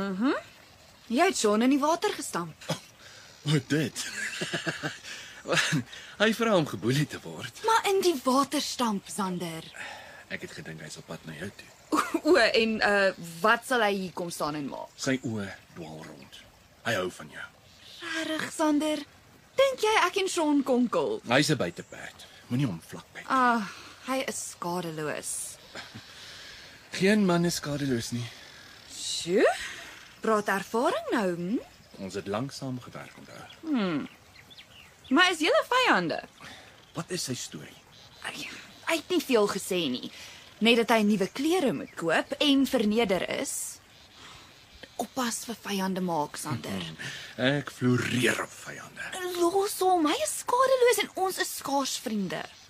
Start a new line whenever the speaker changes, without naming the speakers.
Jy het Sean in die water gestamp.
Wat dit? Hy vra om geboelie te word.
Maar in die water stamp, Sander.
Ek het gedink hy's op pad na jou toe.
En wat sal hy hier kom staan en maak?
Sy oë dwaal rond. Hy hou van jou.
Regtig, Sander? Dink jy ek en Sean konkel?
Hy's 'n buiteperd. Moenie hom vlakbyt.
Hy is skadeloos.
Geen man is skadeloos nie.
Sjoe? Praat ervaring nou, hm?
Ons het lank saam gewerk onthou.
Maar is julle vyande?
Wat is sy storie?
Hy het nie veel gesê nie. Net dat hy nuwe klere moet koop en verneder is. Oppas vir vyande maak, Sander.
Ek floreer op vyande.
Los hom, hy is skadeloos en ons is skaars vriende.